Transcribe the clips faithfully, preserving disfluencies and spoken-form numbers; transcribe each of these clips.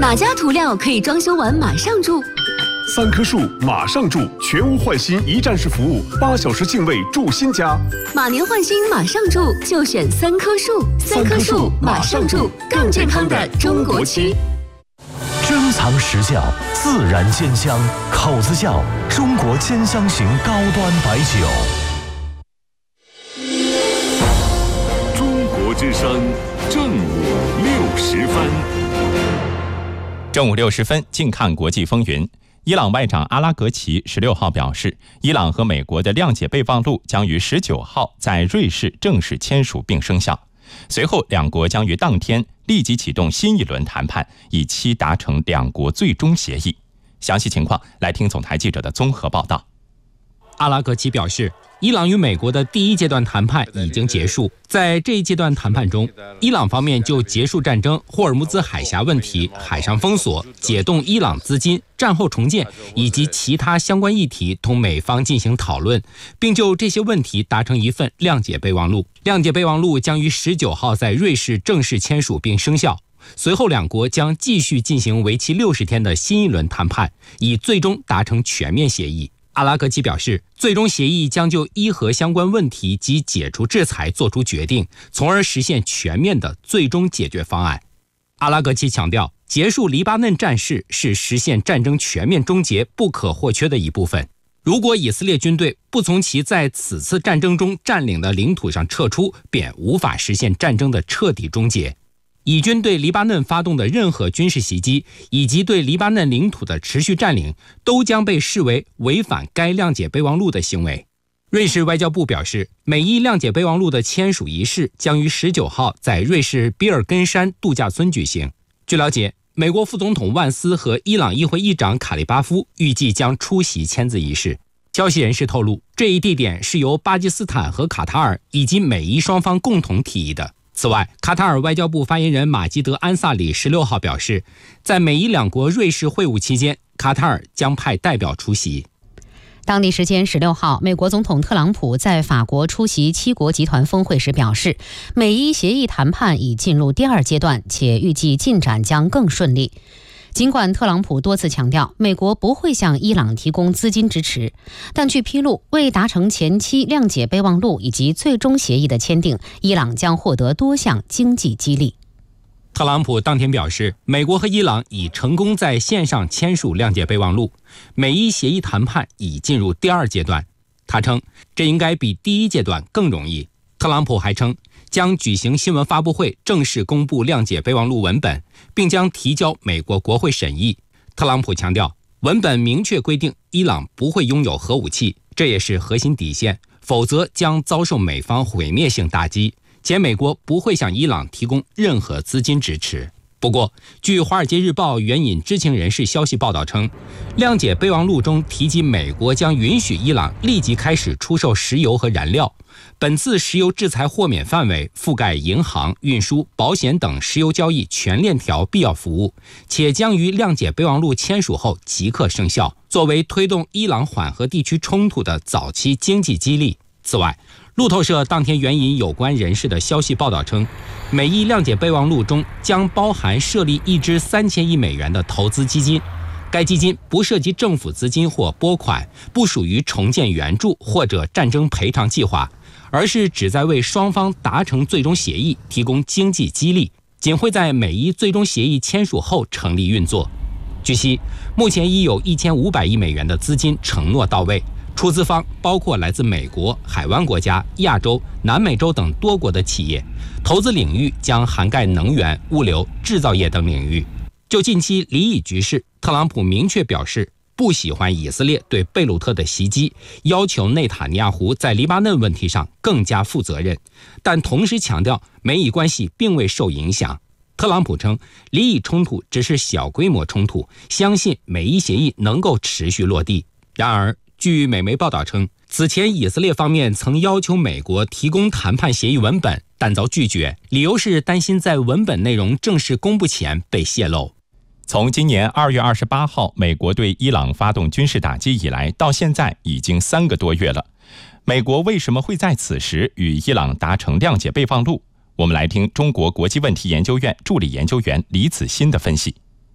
哪家涂料可以装修完马上住？ 三棵树马上住，全屋换新一站式服务，八小时净位住新家。 马年换新马上住，就选三棵树。三棵树马上住，更健康的中国区。 珍藏实窖，自然鲜香，口子窖，中国兼香型高端白酒。 中国之声，正午六时分。 正午六十分，近看国际风云。伊朗外长阿拉格齐十六号表示，伊朗和美国的谅解备忘录将于十九号在瑞士正式签署并生效。随后，两国将于当天立即启动新一轮谈判，以期达成两国最终协议。详细情况，来听总台记者的综合报道。 阿拉格齐表示，伊朗与美国的第一阶段谈判已经结束。在这一阶段谈判中，伊朗方面就结束战争、霍尔木兹海峡问题、海上封锁、解冻伊朗资金、战后重建以及其他相关议题同美方进行讨论，并就这些问题达成一份谅解备忘录。谅解备忘录将于十九号在瑞士正式签署并生效。随后，两国将继续进行为期六十天的新一轮谈判，以最终达成全面协议。阿拉格齐表示，最终协议将就伊核相关问题及解除制裁作出决定，从而实现全面的最终解决方案。阿拉格齐强调，结束黎巴嫩战事是实现战争全面终结不可或缺的一部分。如果以色列军队不从其在此次战争中占领的领土上撤出，便无法实现战争的彻底终结。以军对黎巴嫩发动的任何军事袭击，以及对黎巴嫩领土的持续占领，都将被视为违反该谅解备忘录的行为。瑞士外交部表示，美伊谅解备忘录的签署仪式将于十九号在瑞士比尔根山度假村举行。据了解，美国副总统万斯和伊朗议会议长卡利巴夫预计将出席签字仪式。消息人士透露，这一地点是由巴基斯坦和卡塔尔以及美伊双方共同提议的。此外，卡塔尔外交部发言人马吉德·安萨里十六号表示，在美伊两国瑞士会晤期间，卡塔尔将派代表出席。 当地时间十六号，美国总统特朗普在法国出席七国集团峰会时表示，美伊协议谈判已进入第二阶段，且预计进展将更顺利。尽管特朗普多次强调美国不会向伊朗提供资金支持，但据披露，为达成前期谅解备忘录以及最终协议的签订，伊朗将获得多项经济激励。 特朗普当天表示，美国和伊朗已成功在线上签署谅解备忘录，美伊协议谈判已进入第二阶段。他称，这应该比第一阶段更容易。特朗普还称，将举行新闻发布会，正式公布谅解备忘录文本，并将提交美国国会审议。特朗普强调，文本明确规定伊朗不会拥有核武器，这也是核心底线，否则将遭受美方毁灭性打击，且美国不会向伊朗提供任何资金支持。不过，据《华尔街日报》援引知情人士消息报道称，谅解备忘录中提及美国将允许伊朗立即开始出售石油和燃料。本次石油制裁豁免范围覆盖银行、运输、保险等石油交易全链条必要服务，且将于谅解备忘录签署后即刻生效，作为推动伊朗缓和地区冲突的早期经济激励。此外，路透社当天援引有关人士的消息报道称，美伊谅解备忘录中将包含设立一支三千亿美元的投资基金，该基金不涉及政府资金或拨款，不属于重建援助或者战争赔偿计划，而是旨在为双方达成最终协议提供经济激励，仅会在美伊最终协议签署后成立运作。据悉，目前已有一千五百亿美元的资金承诺到位，出资方包括来自美国、海湾国家、亚洲、南美洲等多国的企业，投资领域将涵盖能源、物流、制造业等领域。就近期黎以局势，特朗普明确表示不喜欢以色列对贝鲁特的袭击，要求内塔尼亚胡在黎巴嫩问题上更加负责任，但同时强调美以关系并未受影响。特朗普称，黎以冲突只是小规模冲突，相信美伊协议能够持续落地。然而，据美媒报道称，此前以色列方面曾要求美国提供谈判协议文本，但遭拒绝，理由是担心在文本内容正式公布前被泄露。 从今年二月二十八号美国对伊朗发动军事打击以来，到现在已经三个多月了。美国为什么会在此时与伊朗达成谅解备忘录？我们来听中国国际问题研究院助理研究员李子欣的分析。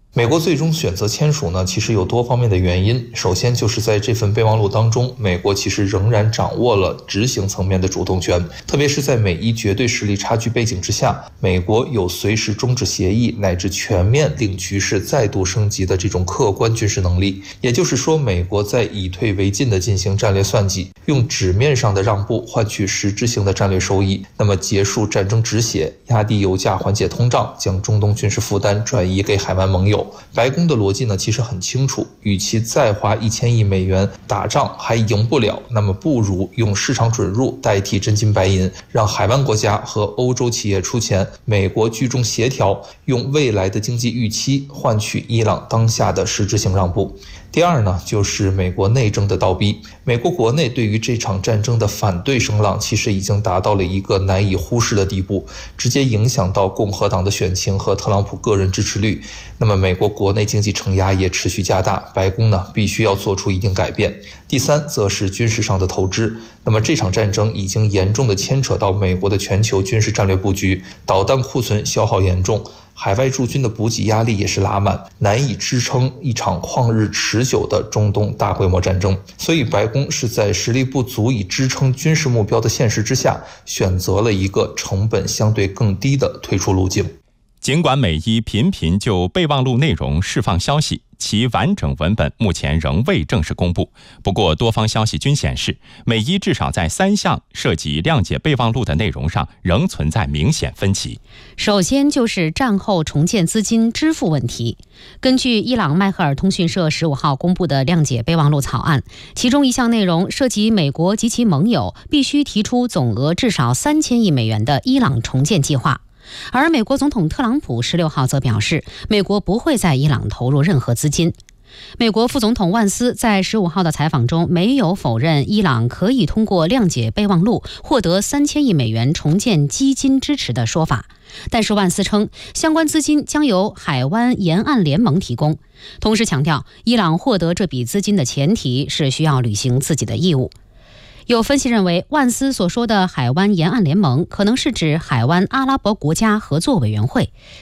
美国最终选择签署呢，其实有多方面的原因。首先就是在这份备忘录当中，美国其实仍然掌握了执行层面的主动权，特别是在美伊绝对实力差距背景之下，美国有随时终止协议乃至全面令局势再度升级的这种客观军事能力。也就是说，美国在以退为进的进行战略算计，用纸面上的让步换取实质性的战略收益，那么结束战争止血，压低油价，缓解通胀，将中东军事负担转移给海湾盟友。白宫的逻辑呢，其实很清楚，与其再花一千亿美元打仗还赢不了，那么不如用市场准入代替真金白银，让海湾国家和欧洲企业出钱，美国居中协调，用未来的经济预期换取伊朗当下的实质性让步。第二呢，就是美国内政的倒逼。美国国内对于这场战争的反对声浪其实已经达到了一个难以忽视的地步，直接影响到共和党的选情和特朗普个人支持率。那么美国国内经济承压也持续加大，白宫呢必须要做出一定改变。第三则是军事上的投资。那么这场战争已经严重的牵扯到美国的全球军事战略布局，导弹库存消耗严重，海外驻军的补给压力也是拉满，难以支撑一场旷日持久的中东大规模战争。所以白宫是在实力不足以支撑军事目标的现实之下，选择了一个成本相对更低的退出路径。 尽管美伊频频就备忘录内容释放消息，其完整文本目前仍未正式公布。不过多方消息均显示，美伊至少在三项涉及谅解备忘录的内容上仍存在明显分歧。 首先就是战后重建资金支付问题。根据伊朗迈赫尔通讯社十五号公布的谅解备忘录草案，其中一项内容涉及美国及其盟友必须提出总额至少三千亿美元的伊朗重建计划。而美国总统特朗普十六号则表示，美国不会在伊朗投入任何资金。美国副总统万斯在十五号的采访中没有否认伊朗可以通过谅解备忘录获得三千亿美元重建基金支持的说法，但是万斯称相关资金将由海湾沿岸联盟提供，同时强调伊朗获得这笔资金的前提是需要履行自己的义务。有分析认为，万斯所说的海湾沿岸联盟可能是指海湾阿拉伯国家合作委员会，